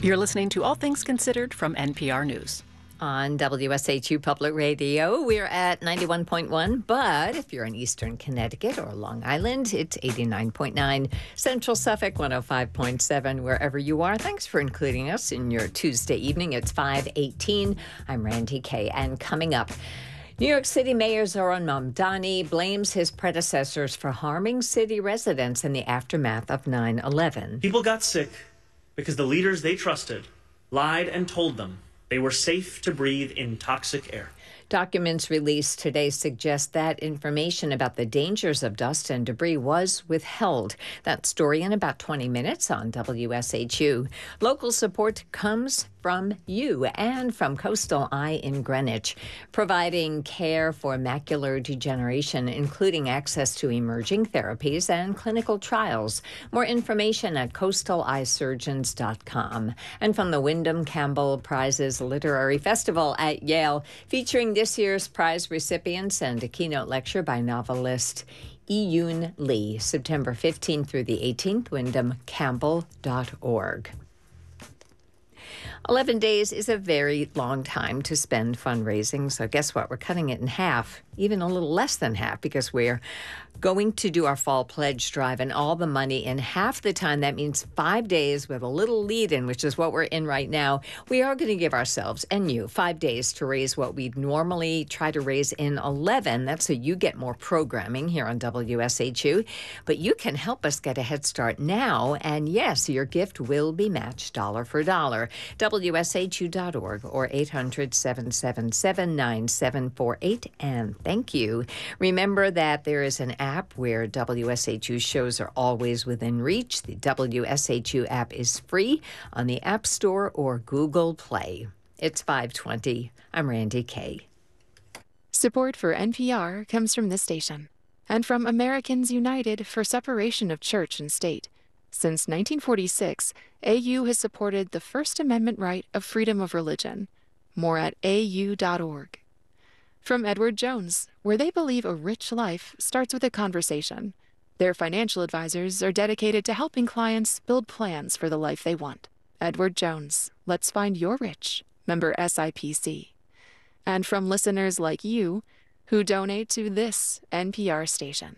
You're listening to All Things Considered from NPR News. On WSHU Public Radio, we're at 91.1, but if you're in Eastern Connecticut or Long Island, it's 89.9. Central Suffolk, 105.7, wherever you are. Thanks for including us in your Tuesday evening. It's 5:18. I'm Randi Kaye, and coming up, New York City Mayor Zohran Mamdani blames his predecessors for harming city residents in the aftermath of 9/11. People got sick because the leaders they trusted lied and told them they were safe to breathe in toxic air. Documents released today suggest that information about the dangers of dust and debris was withheld. That story in about 20 minutes on WSHU. Local support comes from you and from Coastal Eye in Greenwich, providing care for macular degeneration, including access to emerging therapies and clinical trials. More information at coastaleyesurgeons.com. And from the Wyndham Campbell Prizes Literary Festival at Yale, featuring this year's prize recipients and a keynote lecture by novelist Iyun Lee, September 15th through the 18th, wyndhamcampbell.org. 11 days is a very long time to spend fundraising, so guess what? We're cutting it in half, even a little less than half, because we're going to do our fall pledge drive and all the money in half the time. That means 5 days with a little lead-in, which is what we're in right now. We are going to give ourselves and you 5 days to raise what we'd normally try to raise in 11. That's so you get more programming here on WSHU. But you can help us get a head start now, and yes, your gift will be matched dollar for dollar. WSHU.org or 800-777-9748. And thank you. Remember that there is an app where WSHU shows are always within reach. The WSHU app is free on the App Store or Google Play. It's 5:20. I'm Randi Kaye. Support for NPR comes from this station and from Americans United for Separation of Church and State. Since 1946, AU has supported the First Amendment right of freedom of religion. More at au.org. From Edward Jones, where they believe a rich life starts with a conversation. Their financial advisors are dedicated to helping clients build plans for the life they want. Edward Jones, let's find your rich. Member SIPC. And from listeners like you who donate to this NPR station.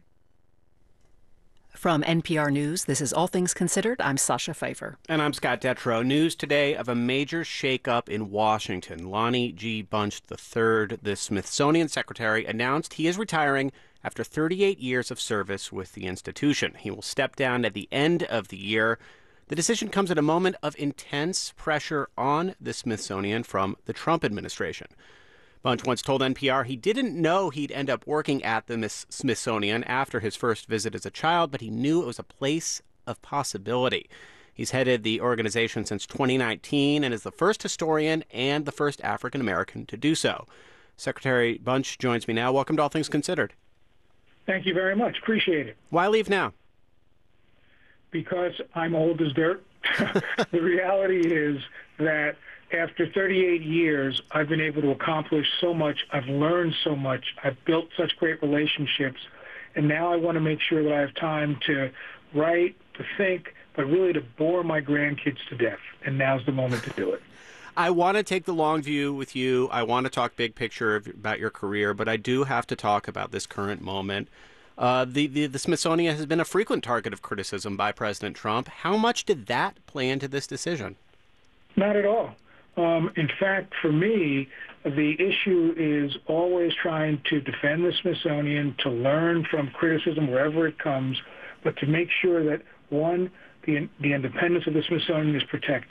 From NPR News, this is All Things Considered. I'm Sasha Pfeiffer. And I'm Scott Detrow. News today of a major shakeup in Washington. Lonnie G. Bunch III, the Smithsonian Secretary, announced he is retiring after 38 years of service with the institution. He will step down at the end of the year. The decision comes at a moment of intense pressure on the Smithsonian from the Trump administration. Bunch once told NPR he didn't know he'd end up working at the Smithsonian after his first visit as a child, but he knew it was a place of possibility. He's headed the organization since 2019 and is the first historian and the first African-American to do so. Secretary Bunch joins me now. Welcome to All Things Considered. Thank you very much. Appreciate it. Why leave now? Because I'm old as dirt. The reality is that after 38 years, I've been able to accomplish so much. I've learned so much. I've built such great relationships. And now I want to make sure that I have time to write, to think, but really to bore my grandkids to death. And now's the moment to do it. I want to take the long view with you. I want to talk big picture about your career, but I do have to talk about this current moment. The Smithsonian has been a frequent target of criticism by President Trump. How much did that play into this decision? Not at all. In fact, for me, the issue is always trying to defend the Smithsonian, to learn from criticism wherever it comes, but to make sure that, one, the independence of the Smithsonian is protected.